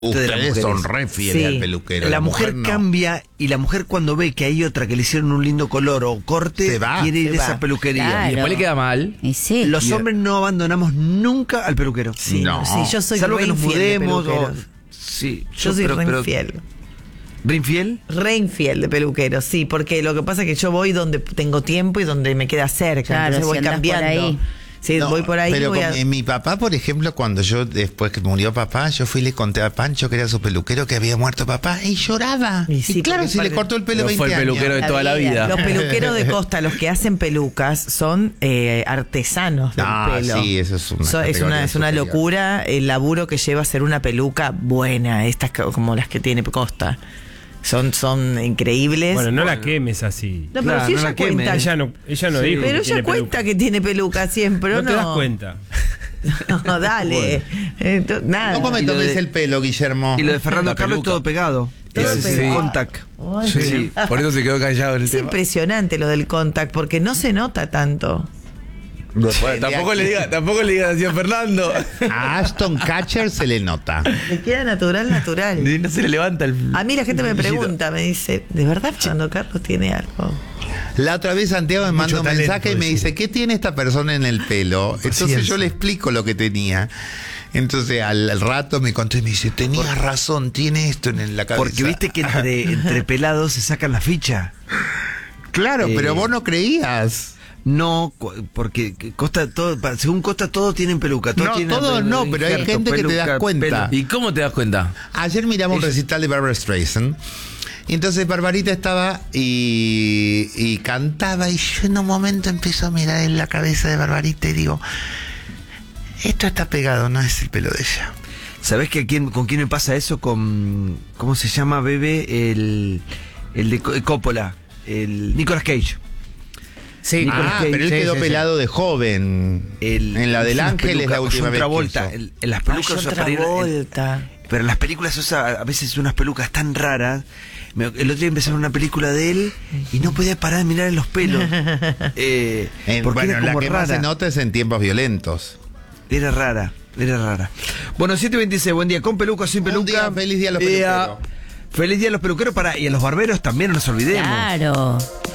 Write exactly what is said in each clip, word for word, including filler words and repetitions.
Ustedes son re fieles Sí. al peluquero. La mujer no. cambia y la mujer cuando ve que hay otra que le hicieron un lindo color o corte, Se va, quiere ir se a va. esa peluquería. Claro. Y después le queda mal. Y sí. Los Y- hombres no abandonamos nunca al peluquero. Sí, No. sí, yo soy Salvo re que nos infiel de mudemos o... peluqueros. Sí, Yo soy pero- re pero- infiel. ¿Re infiel? Re infiel de peluquero, sí, porque lo que pasa es que yo voy donde tengo tiempo y donde me queda cerca, Claro, entonces si voy andás por cambiando. ahí. Sí, No, voy por ahí. Pero voy con- a... en mi papá, por ejemplo, cuando yo, después que murió papá, yo fui y le conté a Pancho que era su peluquero, que había muerto papá, y lloraba. Y Y, sí, claro, porque si le para- cortó el pelo Pero veinte fue el peluquero años. de toda la vida. Los peluqueros de costa, los que hacen pelucas, son eh, artesanos del Ah, pelo. sí, eso es una So- es categoría una es una superior. locura el laburo que lleva hacer una peluca buena, estas que- como las que tiene Costa. Son, son increíbles. Bueno, no la quemes así. No, pero Claro, si no ella la queme. cuenta. Ella no, ella no Sí. dijo Pero que ella tiene cuenta peluca. que tiene peluca siempre, ¿o No te das cuenta. No, dale. Eh, to- nada. ¿Cómo me Y lo tomes de- el pelo, Guillermo? Y lo de Fernando La Carlos es peluca. todo pegado. Todo Es el pegado. contact. Ay, Sí, pero- sí. Por eso se quedó callado en el Es tema. impresionante lo del contact, porque no se nota tanto. Bueno, tampoco le diga, tampoco le digas así a Fernando. A Ashton Kutcher se le nota. Le queda natural, natural. No se le levanta el. A mí la gente me brillito. pregunta, me dice, ¿de verdad Fernando Carlos tiene algo? La otra vez Santiago me manda Mucho un talento, mensaje y me decía. dice, ¿qué tiene esta persona en el pelo? Entonces Paciencia. yo le explico lo que tenía. Entonces al, al rato me contó y me dice, tenías razón, tiene esto en la cabeza. Porque viste que entre, entre pelados se sacan la ficha. Claro, Eh, pero vos no creías. No, cu- porque Costa todo, pa- según Costa todos tienen peluca. Todos No, tienen todos pe- no, pero hay injerto, gente que te das cuenta. pelo. ¿Y cómo te das cuenta? Ayer miramos un Ella- recital de Barbra Streisand. Y entonces Barbarita estaba y, y cantaba. Y yo en un momento empiezo a mirar en la cabeza de Barbarita y digo, esto está pegado, no es el pelo de ella. ¿Sabés que a quién, con quién me pasa eso? Con, ¿cómo se llama, bebé? El, el de Co- Coppola, el Nicolas Cage. Sí, Ah, pero él quedó pelado de joven. El- en la del usa Ángel es peluca, la o última John vez que Travolta, usó. en, en las películas Ay, John usa para ir- en- Travolta. pero en las películas usa a veces unas pelucas tan raras. Me- el otro día empecé a ver una película de él y no podía parar de mirar en los pelos. Eh, En- porque bueno, era la como que más rara. se nota es en tiempos violentos. Era rara, era rara. Bueno, siete veintiséis, buen día. Con peluca, sin Un peluca. día, feliz día a los Día- peluqueros. Feliz día a los peluqueros para, y a los barberos también, no nos olvidemos. Claro.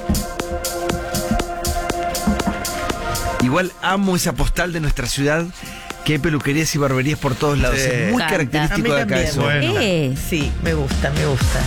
Igual amo esa postal de nuestra ciudad, que hay peluquerías y barberías por todos lados. Sí. Es muy Canta. característico A de mí acá también. eso. Bueno. Eh, Sí, me gusta, me gusta.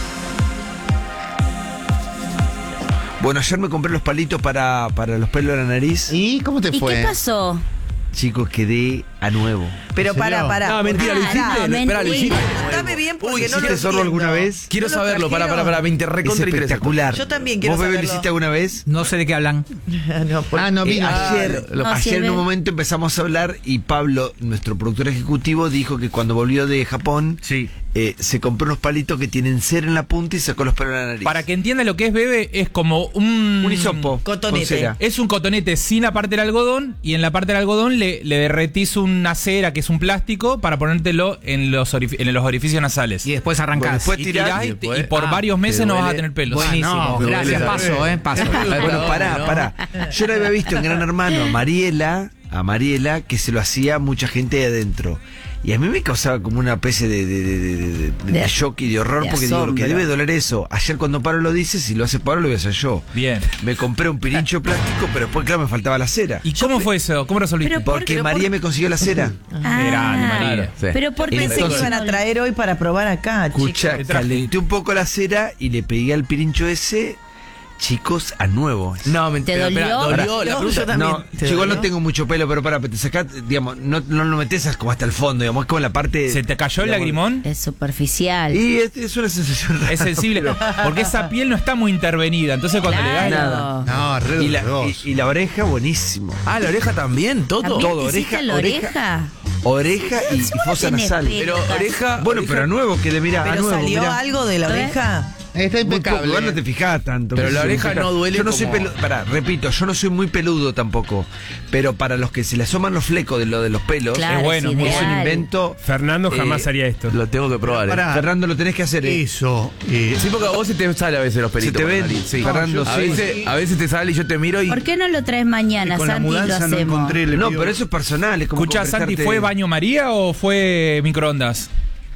Bueno, ayer me compré los palitos para, para los pelos de la nariz. ¿Y cómo te ¿Y fue? qué pasó? Chicos, quedé a nuevo. Pero ¿En serio? para, para. No, mentira, lo Ah, hiciste. no, No, espera, lo mentira. hiciste. Contame bien porque Uy, no lo ¿hiciste zorro entiendo. alguna vez? Quiero ¿No lo saberlo, para, para, trajeron? para, me inter- Es recontra interesa. espectacular. Yo también quiero ¿Vos, bebé, lo saberlo. hiciste alguna vez? No sé de qué hablan. No, por- Ah, no Eh, vino. ayer, lo- No, ayer sirve. en un momento empezamos a hablar y Pablo, nuestro productor ejecutivo, dijo que cuando volvió de Japón Sí. eh, se compró unos palitos que tienen cera en la punta y sacó los pelos de la nariz. Para que entienda lo que es bebé, es como un... un hisopo Cotonete. con cera. Es un cotonete sin la parte del algodón y en la parte del algodón le, le derretís una cera que es un plástico para ponértelo en los, orifi- en los orificios nasales. Y después arrancás. Bueno, después Y tirás tirás y y, después- y por Ah, varios meses te no vas a duele. tener pelos. Buenísimo. Ah, no, Gracias, duele. paso, eh, paso. Bueno, pará, pará. Yo la había visto en Gran Hermano a Mariela, a Mariela, que se lo hacía mucha gente ahí adentro. Y a mí me causaba como una especie de, de, de, de, de- de De- shock y de horror, de porque digo, lo que asombro. debe doler eso. Ayer cuando Pablo lo dice, si lo hace Pablo, lo voy a hacer yo. Bien. Me compré un pirincho plástico, pero después, claro, me faltaba la cera. ¿Y cómo fue eso? ¿Cómo resolviste? Pero- Porque pero María por- me consiguió la cera. Ah, grande, María. Sí. Pero por qué Pensé que Entonces- iban a traer hoy para probar acá, Escucha, chicos. calenté un poco la cera y le pegué al pirincho ese, chicos, a nuevo. No, me ¿Te dolió? dolió la No, fruta. yo también. No, ¿Te yo igual no dolió? tengo mucho pelo, pero para, te sacás, digamos, no, no lo metes como hasta el fondo, digamos, es como la parte... ¿Se te cayó el digamos, lagrimón? Es superficial. Y es, es una sensación rara. Es sensible. pero- Porque esa piel no está muy intervenida. Entonces cuando le das... Claro. No, re Y la, doloroso. y, y la oreja, buenísimo. Ah, la oreja también, todo. ¿También todo, te hiciste oreja, la oreja. oreja? Oreja y, y Vos fosa tenés nasal. pelo. Pero oreja. Bueno, oreja- pero a nuevo, que de mira, a ¿Pero nuevo. salió mirá. algo de la A ver. oreja? Está Muy poco, impecable. igual no te fijás tanto. Pero que la se oreja fija. no duele Yo no soy como- peludo, pará, repito, yo no soy muy peludo tampoco. Pero para los que se le asoman los flecos de lo de los pelos, Claro, es bueno, es muy es un ideal. invento. Fernando jamás Eh, haría esto. Lo tengo que probar. eh. Pará. Fernando, lo tenés que hacer. eh. Eso. eh, Sí, porque a vos se te sale a veces los pelitos. te por la ven, nariz, sí. Fernando, a, sí. veces, a veces te sale y yo te miro y. ¿Por qué no lo traes mañana, con la Santi, y lo mudanza no hacemos? encontré. Le No, pido- pero eso es personal. Es como Escuchá, Santi, conversarte- ¿fue baño María o fue microondas?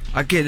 ¿A qué?